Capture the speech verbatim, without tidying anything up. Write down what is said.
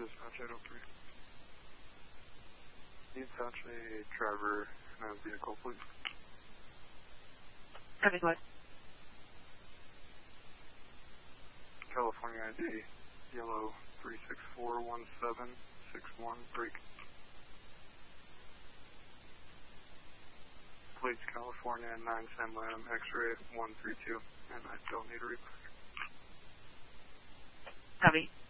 Dispatch eight oh three. Dispatch a driver in a vehicle, please. Traffic light. California I D, yellow three six four one seven six one, break. Plates California nine San Lam, X-ray one three two, and I don't need a replay. Copy.